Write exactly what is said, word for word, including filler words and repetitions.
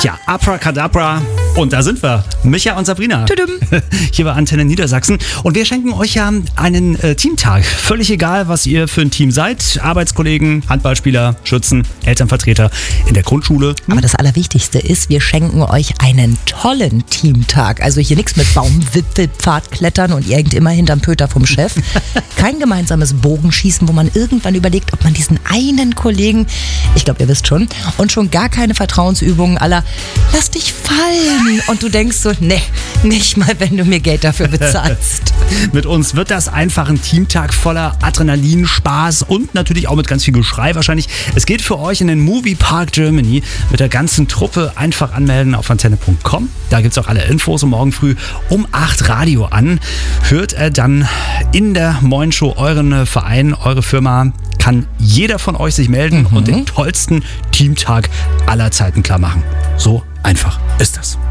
Ja, Abracadabra. Und da sind wir. Micha und Sabrina. Tudum. Hier bei Antenne Niedersachsen. Und wir schenken euch ja einen äh, Teamtag. Völlig egal, was ihr für ein Team seid. Arbeitskollegen, Handballspieler, Schützen, Elternvertreter in der Grundschule. Hm? Aber das Allerwichtigste ist, wir schenken euch einen tollen Teamtag. Also hier nichts mit Baumwipfelpfad klettern und irgend immer hinterm Pöter vom Chef. Kein gemeinsames Bogenschießen, wo man irgendwann überlegt, ob man diesen einen Kollegen, ich glaube, ihr wisst schon, und schon gar keine Vertrauensübungen aller lass dich fallen. Und du denkst so, nee, nicht mal, wenn du mir Geld dafür bezahlst. Mit uns wird das einfach ein Teamtag voller Adrenalin, Spaß und natürlich auch mit ganz viel Geschrei wahrscheinlich. Es geht für euch in den Movie Park Germany mit der ganzen Truppe. Einfach anmelden auf antenne punkt com. Da gibt es auch alle Infos und morgen früh um acht Radio an. Hört er dann in der Moin Show euren Verein, eure Firma. Kann jeder von euch sich melden mhm. und den tollsten Teamtag aller Zeiten klar machen. So einfach ist das.